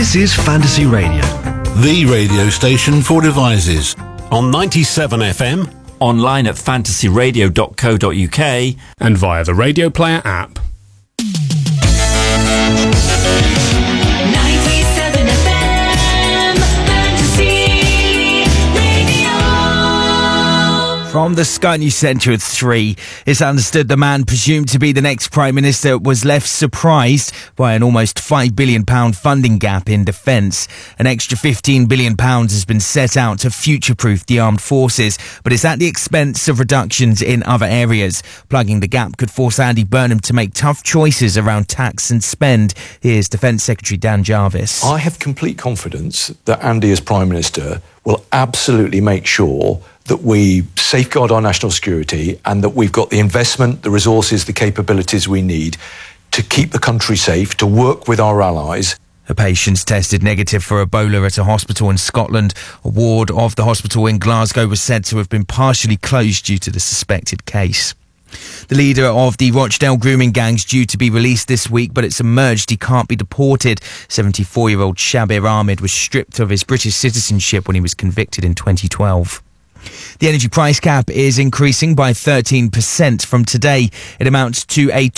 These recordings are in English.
This is Fantasy Radio, the radio station for devices. On 97 FM, online at fantasyradio.co.uk, and via the Radio Player app. 97 FM, Fantasy Radio. From the Sky News Centre at 3, it's understood the man presumed to be the next Prime Minister was left surprised by an almost £5 billion funding gap in defence. An extra £15 billion has been set out to future-proof the armed forces, but it's at the expense of reductions in other areas. Plugging the gap could force Andy Burnham to make tough choices around tax and spend. Here's Defence Secretary Dan Jarvis. I have complete confidence that Andy, as Prime Minister, will absolutely make sure that we safeguard our national security and that we've got the investment, the resources, the capabilities we need to keep the country safe, to work with our allies. A patient's tested negative for Ebola at a hospital in Scotland. A ward of the hospital in Glasgow was said to have been partially closed due to the suspected case. The leader of the Rochdale grooming gang's due to be released this week, but it's emerged he can't be deported. 74-year-old Shabir Ahmed was stripped of his British citizenship when he was convicted in 2012. The energy price cap is increasing by 13% from today. It amounts to a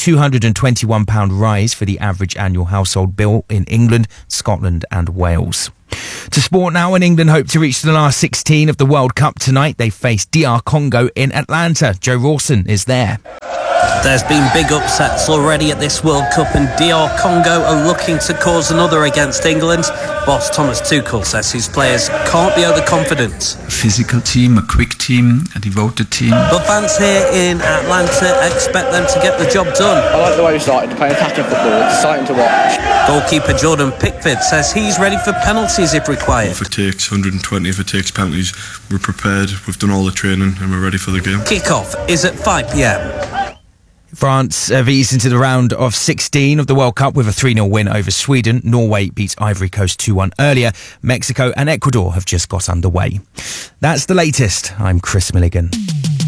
£221 rise for the average annual household bill in England, Scotland and Wales. To sport now, and England hope to reach the last 16 of the World Cup tonight. They face DR Congo in Atlanta. Joe Rawson is there. There's been big upsets already at this World Cup, and DR Congo are looking to cause another against England. Boss Thomas Tuchel says his players can't be overconfident. A physical team, a quick team, a devoted team. But fans here in Atlanta expect them to get the job done. I like the way we started, playing attacking football. It's exciting to watch. Goalkeeper Jordan Pickford says he's ready for penalties if required. If it takes 120, if it takes penalties, we're prepared, we've done all the training and we're ready for the game. Kick-off is at 5 p.m. France have eased into the round of 16 of the World Cup with a 3-0 win over Sweden. Norway beat Ivory Coast 2-1 earlier. Mexico and Ecuador have just got underway. That's the latest. I'm Chris Milligan.